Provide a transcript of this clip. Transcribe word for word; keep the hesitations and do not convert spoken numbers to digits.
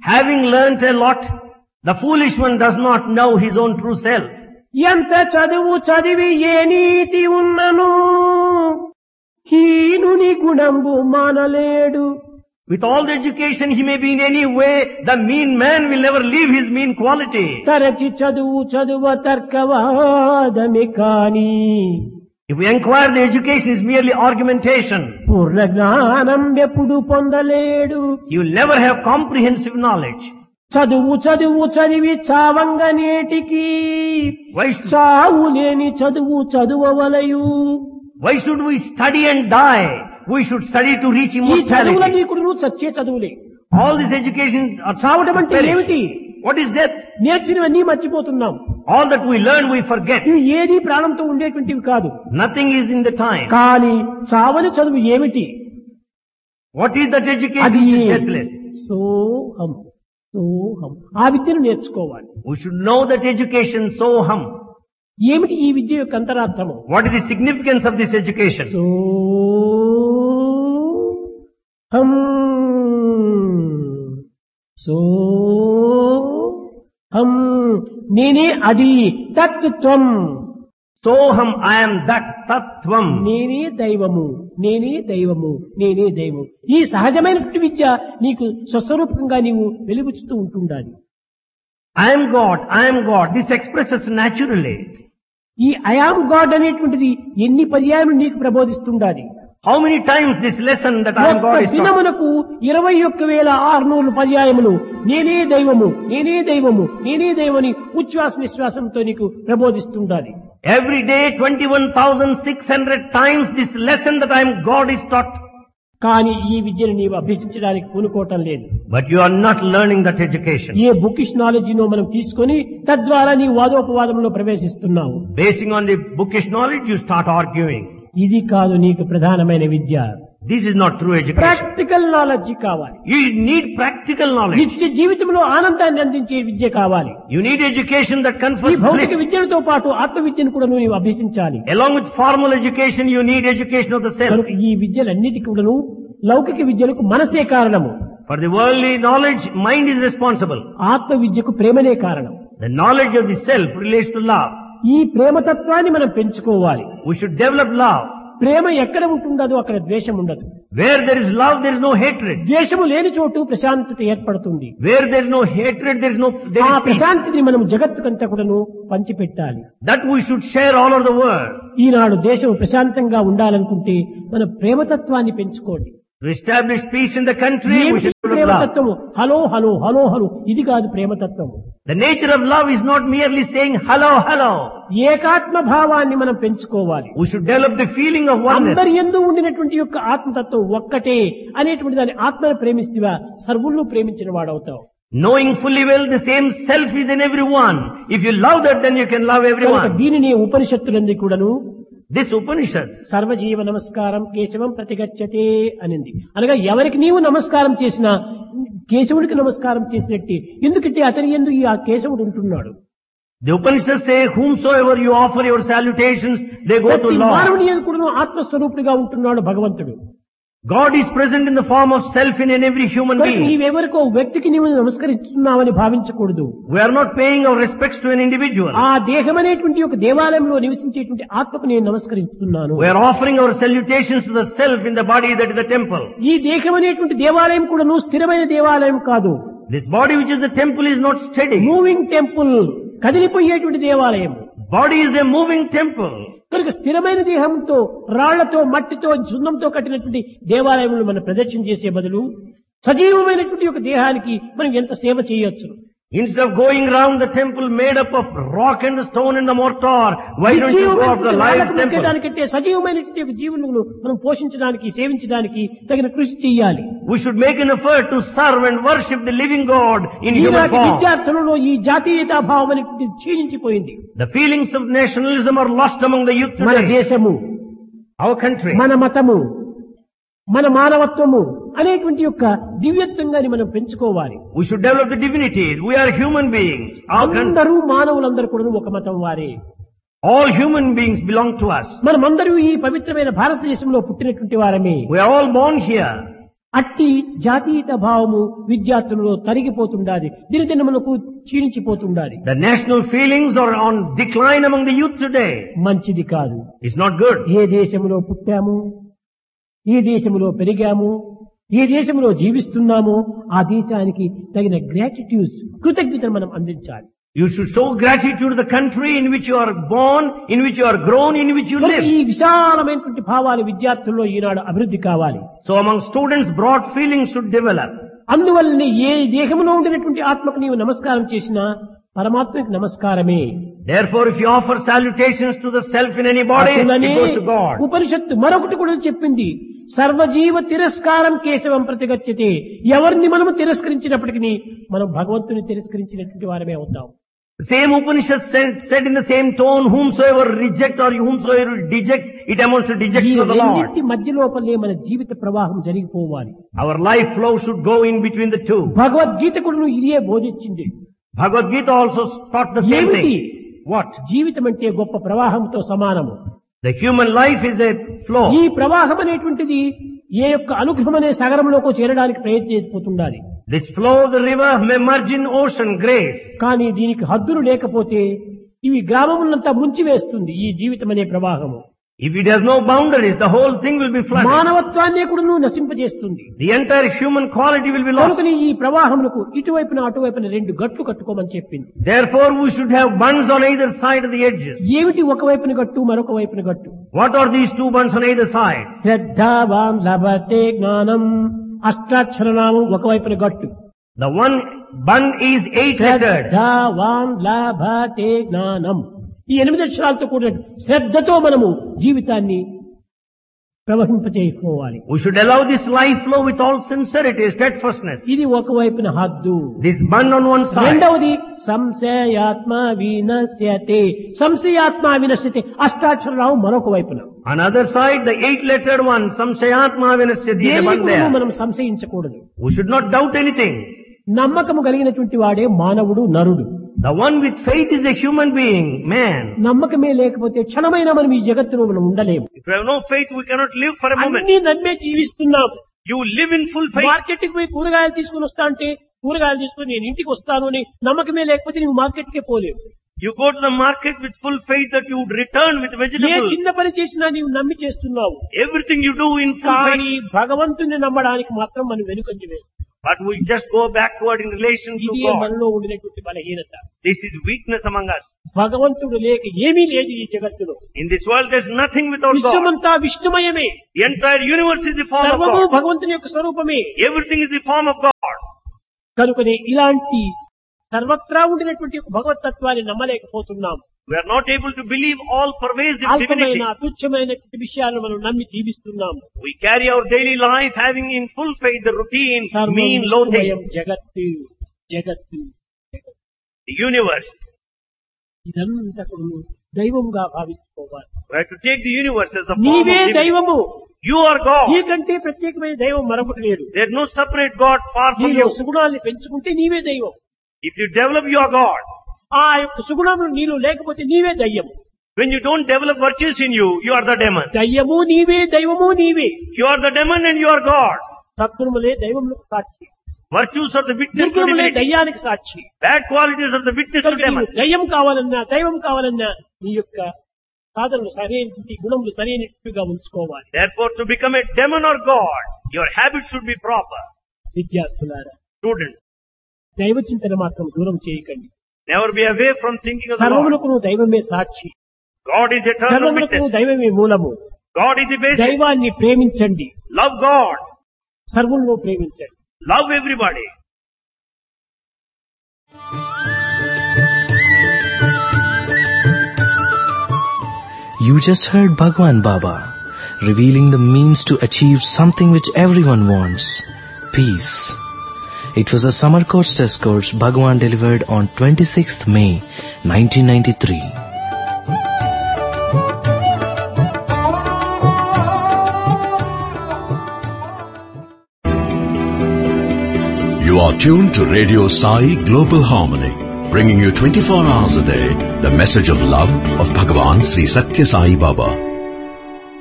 Having learnt a lot, the foolish one does not know his own true self. ఎంత చదువు చదివి ఏ నీతి ఉన్నను హీనుని గుణంబు మానలేడు. With all the education he may be in any way, the mean man will never leave his mean quality. తరచి చదువు చదువ తర్కవాదమే కాని If we inquire, the education is merely argumentation. పూర్ణ జ్ఞానం ఎప్పుడు పొందలేడు. You will never have comprehensive knowledge. చదువు చదువు చదివి చావంగ నేటికి Why should, చావు లేని చదువు చదువవలయు. why should we study and die? We should study to reach ఈ చదువుల immortality. నీకుడు చచ్చే చదువులే. All this education are చావడం అంటే perish. ఏమిటి? What is death? నేర్చినవన్నీ మర్చిపోతున్నాం. All that we learn we forget. ఇవి ఏది ప్రాణంతో ఉండేటువంటివి కాదు. Nothing is in the time. కానీ చావని చదువు ఏమిటి? What is that education అది which is deathless? సోహం సోహం. ఆ విద్యను నేర్చుకోవాలి. We should know that education, soham. ఏమిటి ఈ విద్య యొక్క అంతరార్థము? What is the significance of this education? సోహం సోహం నేనే అది తత్వం. Soham, I am that tattvam. నేనే దైవము నేనే దైవము నేనే దైవము. ఈ సహజమైనటువంటి విద్య నీకు స్వస్వరూపంగా నీవు వెలుగుచుతూ ఉంటుండాలి. I am God, I am God. This expresses naturally. ఈ ఐఆమ్ గాడ్ అనేటువంటిది ఎన్ని పర్యాయములు నీకు ప్రబోధిస్తుండాలి. How many times this lesson that I am ఒక్క God is taught? దినమునకు ఇరవై ఒక్క వేల ఆరునూరు పర్యాయములు నేనే దైవము నేనే దైవము నేనే దైవని ఉచ్ఛ్వాస నిశ్వాసంతో నీకు ప్రబోధిస్తుండాలి. Every day twenty-one thousand six hundred times this lesson that I am God is taught. కానీ ఈ విద్యను నీవు అభ్యసించడానికి పూనుకోవటం లేదు. But you are not learning that education. A bookish నాలెడ్జినో మనం తీసుకొని తద్వారా నీ వాదోపవాదంలో ప్రవేశిస్తున్నావు. Basing on the bookish knowledge, you start arguing. ఇది కాదు నీకు ప్రధానమైన విద్య. This is not true education. Practical knowledge కావాలి. You need practical knowledge. నిత్య జీవితంలో ఆనందాన్ని అందించే విద్య కావాలి. You need education that ఈ confers భౌతిక bliss. విద్యతో పాటు ఆత్మ విద్యను కూడా నువ్వు అభ్యసించాలి. Along with formal education, you need education of the self. కనుక ఈ విద్యలన్నిటికీ కూడాను లౌకిక విద్యలకు మనసే కారణము. For the worldly knowledge, mind is responsible. ఆత్మ విద్యకు ప్రేమనే కారణం. The knowledge of the self relates to love. ఈ ప్రేమతత్వాన్ని మనం పెంచుకోవాలి. We should develop love. ప్రేమ ఎక్కడ ఉంటుండదో అక్కడ ద్వేషం ఉండదు. Where there is love, there is no hatred. ద్వేషము లేని చోటు ప్రశాంతత ఏర్పడుతుంది. Where there is no hatred, there is no there ఆ is peace. ప్రశాంతిని మనం జగత్తుకంతా కూడాను పంచిపెట్టాలి. That we should share all over the world. ఈనాడు దేశం ప్రశాంతంగా ఉండాలనుకుంటే మన ప్రేమతత్వాన్ని పెంచుకోండి. To establish peace in the country, we ఏమిటి should develop love. ప్రేమతత్వము? Hello hello hello hello ఇది కాదు ప్రేమతత్వము. The nature of love is not merely saying hello, hello. ఏకాత్మ భావాన్ని మనం పెంచుకోవాలి. We should develop the feeling of oneness. అందరి యందు ఉండినటువంటి యొక్క ఆత్మతత్వం ఒక్కటే అనేటువంటి దాని ఆత్మను ప్రేమిస్తేవా సర్వులను ప్రేమించిన వాడవుతావు. Knowing fully well the same self is in everyone. If you love that, then you can love కనుక everyone. దీనిని ఉపనిషత్తులందు కూడాను This Upanishads, సర్వజీవ నమస్కారం కేశవం ప్రతిగచ్చతే అనింది. అనగా ఎవరికి నీవు నమస్కారం చేసినా కేశవుడికి నమస్కారం చేసినట్టే. ఎందుకంటే అతని యందు ఈ ఆ కేశవుడు ఉంటున్నాడు. the Upanishads say, whomsoever you offer your salutations, they go to ప్రతి Lord. మానవుని యందు కూడాను ఆత్మస్వరూపుడిగా ఉంటున్నాడు భగవంతుడు. God is present in the form of self in every human కనుక being. నీవెవరికో వ్యక్తికి నీవు నమస్కరిస్తున్నావని భావించకూడదు. We are not paying our respects to an individual. ఆ దేహం అనేటువంటి ఒక దేవాలయంలో నివసించేటువంటి ఆత్మకు నేను నమస్కరిస్తున్నాను. We are offering our salutations to the self in the body that is the temple. ఈ దేహం అనేటువంటి దేవాలయం కూడా నువ్వు స్థిరమైన దేవాలయం కాదు. This body which is the temple is not steady. Moving temple, కదిలిపోయేటువంటి దేవాలయం. Body is a moving temple. కనుక స్థిరమైన దేహంతో రాళ్లతో మట్టితో సున్నంతో కట్టినటువంటి దేవాలయంలో మనం ప్రదక్షిణ చేసే బదులు సజీవమైనటువంటి ఒక దేహానికి మనం ఎంత సేవ చేయొచ్చు. Instead of going round the temple made up of rock and the stone and the mortar, why don't you go up the live temple? దానికంటే సజీవమైనటువంటి ఒక జీవులను మనం పోషించడానికి సేవించడానికి తగిన కృషి చేయాలి. We should make an effort to serve and worship the living God in human ఈనాటి form. విద్యార్థులలో ఈ జాతీయతా భావం అనేటువంటి క్షీణించిపోయింది. The feelings of nationalism are lost among the youth మన today. దేశము, Our country. మన మతము, మన మానవత్వము అనేటువంటి యొక్క దివ్యత్వంగా మనం పెంచుకోవాలి. We should develop the divinities. We are human beings. Our country. అందరూ మానవులందరూ కూడా ఒక మతం వారే. All human beings belong to us. మనమందరూ ఈ పవిత్రమైన భారతదేశంలో పుట్టినటువంటి వారమే. We are all born here. అట్టి జాతీయత భావము విద్యార్థులలో తరిగిపోతుండాలి, దినదినములకు క్షీణించిపోతుండాలి. The national feelings are on decline among the youth today. మంచిది కాదు. It's not good. ఏ దేశంలో పుట్టాము, ఏ దేశంలో పెరిగాము, ఏ దేశంలో జీవిస్తున్నామో ఆ దేశానికి తగిన గ్రాటిట్యూడ్, కృతజ్ఞతను మనం అందించాలి. You should show gratitude to the country in which you are born, in which you are grown, in which you live. ఈ విశాలమైనటువంటి భావాలు విద్యార్థుల్లో ఈనాడు అభివృద్ధి కావాలి. So among students, broad feelings should develop. అందువల్లనే ఏ దేహంలో ఉండినటువంటి ఆత్మకు నీవు నమస్కారం చేసినా పరమాత్మకి నమస్కారమే. Therefore, if you offer salutations to the self in any body, it goes to God. ఉపనిషత్తు మరొకటి కూడా చెప్పింది, సర్వజీవ తిరస్కారం కేశవం ప్రతిగచ్చతే. ఎవరిని మనము తిరస్కరించినప్పటికీ మనం భగవంతుని తిరస్కరించినటువంటి వారమే అవుతాం. The same Upanishad said, said in the same tone, whomsoever reject or whomsoever deject, it amounts to dejection of the Lord. ఈ మధ్య లోపలే మన జీవిత ప్రవాహం జరిగిపోవాలి. Our life flow should go in between the two. Bhagavad Gita కూడా ఇదే బోధించింది. Bhagavad Gita also taught the same thing. What? జీవితం అంటే గొప్ప ప్రవాహంతో సమానము. The human life is a flow. ఈ ప్రవాహం అనేటువంటిది ఏ యొక్క అనుగ్రహం అనే సాగరంలోకి చేరడానికి ప్రయత్నించిపోతుండాలి. This flow of the river may merge in ocean grace. కానీ దీనికి హద్దులు లేకపోతే ఇవి గ్రామములంతా ముంచి వేస్తుంది ఈ జీవితం అనే ప్రవాహము. If it has no boundaries, the whole thing will be flooded. మానవత్వాన్ని కూడా నశింపజేస్తుంది. The entire human quality will be lost. కనుక ఈ ప్రవాహమునకు ఇటువైపున అటువైపున రెండు గట్లు కట్టుకోమని చెప్పింది. Therefore we should have bunds on either side of the edges. ఏమిటి ఒకవైపున గట్టు మరొక వైపున గట్టు? What are these two bunds on either side? శ్రద్ధావాన్ లభతే జ్ఞానం, అష్టాక్షరనామం ఒకవైపున గట్టు. The one bund is eight lettered. శ్రద్ధావాన్ లభతే జ్ఞానం. ఈ ఎనిమిది అక్షరాలతో కూడిన శ్రద్ధతో మనము జీవితాన్ని ప్రవహింపచేసుకోవాలి. We should allow this life flow with all sincerity, steadfastness. ఇది ఒకవైపున హద్దు. This bund on one side. రెండవది సంశయాత్మ వినశ్యతే. సంశయాత్మ వినశ్యతే అష్టాక్షరరావు మరొక వైపున. Another side, the eight lettered one, samshayatma vinashyati, the bund there. మనం సంశయించకూడదు. We should not doubt anything. నమ్మకము కలిగినటువంటి వాడే మానవుడు, నరుడు. The one with faith is a human being, man. నమ్మకమే లేకపోతే క్షణమైనా మనం ఈ జగత్తులో మనం ఉండలేము. If we have no faith, we cannot live for a moment. అన్ని నమ్మే జీవిస్తున్నాం. You live in full faith. Market కి పోయి కూరగాయలు తీసుకుని వస్తా అంటే కూరగాయలు తీసుకుని నేను ఇంటికి వస్తాను అని నమ్మకమే లేకపోతే నువ్వు market K పోలేవు. You go to the market with full faith that you would return with vegetables. ఏ చిన్న పని చేసినా నీవు నమ్మి చేస్తున్నావు. Everything you do in full faith. కానీ భగవంతుని నమ్మడానికి మాత్రం మనం వెనుకంజ వేస్తాం. But we just go backward in relation to ఇది God. మనలో ఉండినటువంటి బలహీనత. This is weakness among us. భగవంతుడు లేక ఏమీ లేదు ఈ జగత్తులో. In this world there is nothing without God. విశ్వమంతా విష్ణుమయమే. The entire universe is the form of సర్వము God. భగవంతుని యొక్క స్వరూపమే. Everything is the form of God. కనుకనే ఇలాంటి సర్వత్రా ఉండినటువంటి భగవతత్వాన్ని నమ్మలేకపోతున్నాం. We are not able to believe all pervasive అల్పమైన divinity. తుచ్చమైనటువంటి విషయాలను మనం నమ్మి జీవిస్తున్నాం. We carry our daily life having in full faith the routine, సర్వం mean, low విష్ణుమయం things. జగత్తు జగత్తు The universe. ఇదంతా కూడా దైవంగా భావించుకోవాలి. We have to take the universe as a form of నీవే divinity. దైవము. You are God. నీకంటే ప్రత్యేకమైన దైవం మరొకటి లేదు. There is no separate God far from నీలో you. సుగుణాన్ని పెంచుకుంటే నీవే దైవం. If you develop, you are God. ఆ యొక్క సుగుణములు నీలో లేకపోతే నీవే దయ్యం. When you don't develop virtues in you, you are the demon. దయ్యము నీవే, దైవము నీవే. You are the demon and you are God. సద్గుణములే దైవములకు Sakshi. Virtues are the witness to దుర్గుణములే divinity. దయ్యానికి Sakshi. Bad qualities are the witness to కనుక demon. నీవు దయ్యం కావాలన్నా దైవం కావాలన్నా నీ యొక్క సాధనలు సరైనటువంటి గుణములు సరైనట్టుగా ఉంచుకోవాలి. Therefore, to become a demon or God, your habits should be proper. విద్యార్థులారా, Students, దైవ చింతన మాత్రం దూరం చేయకండి. never be away from thinking of the Lord. సర్వములకు నువ్వు దైవమే సాక్షి. God is eternal సర్వములకు witness. దైవమే మూలము. God is the basic. దైవాన్ని ప్రేమించండి. Love God. సర్వులను ప్రేమించండి. Love everybody. You just heard Bhagwan Baba, revealing the means to achieve something which everyone wants, peace. It was a summer course test course Bhagwan delivered on twenty-sixth May nineteen ninety-three. You are tuned to Radio Sai Global Harmony, bringing you twenty-four hours a day the message of love of Bhagavan Sri Satya Sai Baba.